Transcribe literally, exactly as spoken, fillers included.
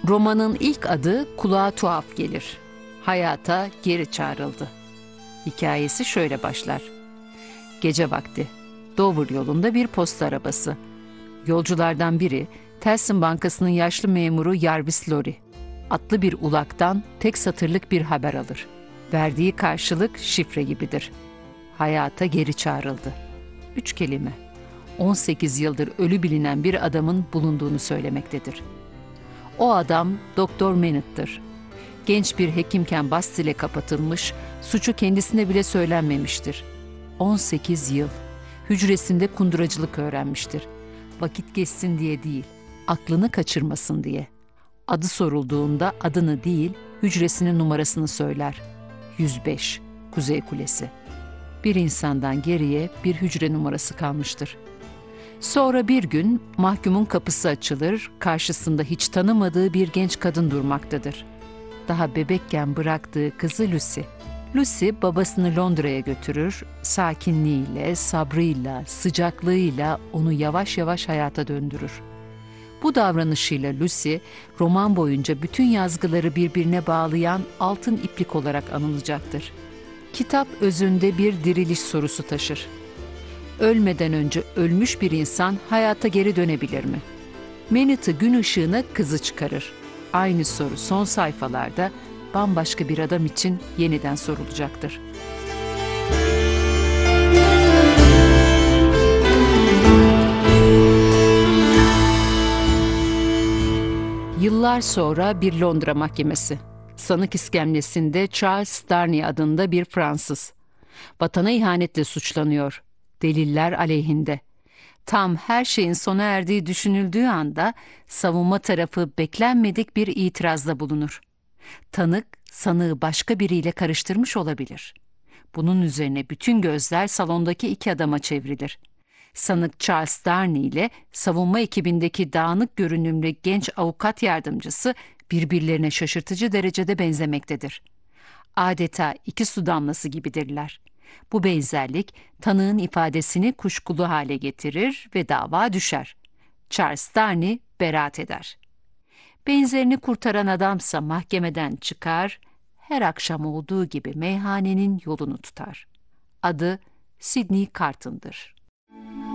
Romanın ilk adı kulağa tuhaf gelir. Hayata geri çağrıldı. Hikayesi şöyle başlar. Gece vakti. Dover yolunda bir posta arabası. Yolculardan biri Telsin Bankası'nın yaşlı memuru Jarvis Lorry. Atlı bir ulaktan tek satırlık bir haber alır. Verdiği karşılık şifre gibidir. Hayata geri çağrıldı. Üç kelime. on sekiz yıldır ölü bilinen bir adamın bulunduğunu söylemektedir. O adam Doktor Mannett'tır. Genç bir hekimken Bastille'e kapatılmış, suçu kendisine bile söylenmemiştir. on sekiz yıl. Hücresinde kunduracılık öğrenmiştir. Vakit geçsin diye değil, aklını kaçırmasın diye. Adı sorulduğunda adını değil, hücresinin numarasını söyler. yüz beş, Kuzey Kulesi. Bir insandan geriye bir hücre numarası kalmıştır. Sonra bir gün mahkumun kapısı açılır, karşısında hiç tanımadığı bir genç kadın durmaktadır. Daha bebekken bıraktığı kızı Lucy. Lucy babasını Londra'ya götürür, sakinliğiyle, sabrıyla, sıcaklığıyla onu yavaş yavaş hayata döndürür. Bu davranışıyla Lucy, roman boyunca bütün yazgıları birbirine bağlayan altın iplik olarak anılacaktır. Kitap özünde bir diriliş sorusu taşır. Ölmeden önce ölmüş bir insan hayata geri dönebilir mi? Mannett'ı gün ışığına kızı çıkarır. Aynı soru son sayfalarda bambaşka bir adam için yeniden sorulacaktır. Yıllar sonra bir Londra mahkemesi. Sanık iskemlesinde Charles Darnley adında bir Fransız. Vatana ihanetle suçlanıyor. Deliller aleyhinde. Tam her şeyin sona erdiği düşünüldüğü anda savunma tarafı beklenmedik bir itirazda bulunur. Tanık sanığı başka biriyle karıştırmış olabilir. Bunun üzerine bütün gözler salondaki iki adama çevrilir. Sanık Charles Darnley ile savunma ekibindeki dağınık görünümlü genç avukat yardımcısı birbirlerine şaşırtıcı derecede benzemektedir. Adeta iki su damlası gibidirler. Bu benzerlik tanığın ifadesini kuşkulu hale getirir ve dava düşer. Charles Darnley beraat eder. Benzerini kurtaran adamsa mahkemeden çıkar, her akşam olduğu gibi meyhanenin yolunu tutar. Adı Sidney Carton'dır.